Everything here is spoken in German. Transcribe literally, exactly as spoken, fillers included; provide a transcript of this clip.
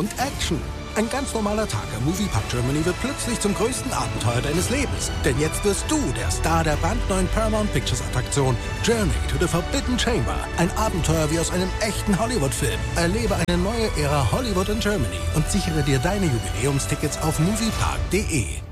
und Action. Ein ganz normaler Tag im Moviepark Germany wird plötzlich zum größten Abenteuer deines Lebens. Denn jetzt wirst du der Star der brandneuen Paramount Pictures Attraktion Journey to the Forbidden Chamber. Ein Abenteuer wie aus einem echten Hollywood-Film. Erlebe eine neue Ära Hollywood in Germany und sichere dir deine Jubiläumstickets auf moviepark punkt de.